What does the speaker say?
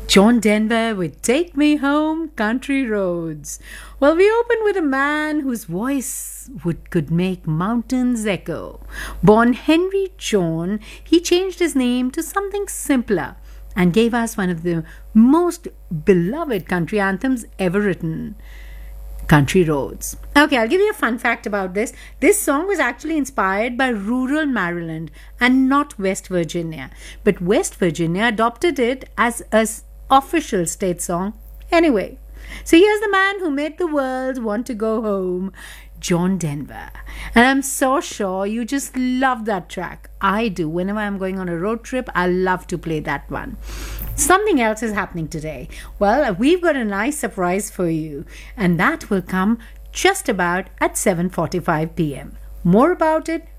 John Denver with Take Me Home, Country Roads. Well, we open with a man whose voice could make mountains echo. Born Henry John, he changed his name to something simpler and gave us one of the most beloved country anthems ever written. Country Roads. Okay, I'll give you a fun fact about this. This song was actually inspired by rural Maryland and not West Virginia. But West Virginia adopted it as an official state song anyway. So here's the man who made the world want to go home, John Denver. And I'm so sure you just love that track. I do. Whenever I'm going on a road trip, I love to play that one. Something else is happening today. Well, we've got a nice surprise for you, and that will come just about at 7:45 p.m. More about it